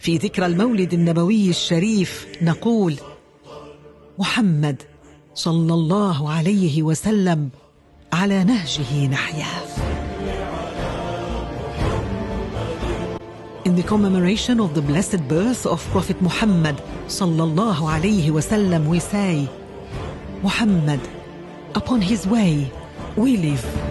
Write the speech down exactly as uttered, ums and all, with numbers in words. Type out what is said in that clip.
في ذكرى المولد النبوي الشريف نقول: محمد صلى الله عليه وسلم على نهجه نحيا. In the commemoration of the blessed birth of Prophet Muhammad sallallahu alayhi wasallam, we say, Muhammad, upon his way we live.